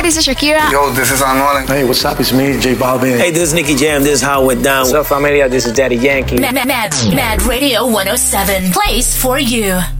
this is Shakira. Yo, this is Anuel. Hey, what's up? It's me, J Balvin. Hey, this is Nicky Jam. This is how it went down. What's up, familia? This is Daddy Yankee. Mad Radio 107 plays for you.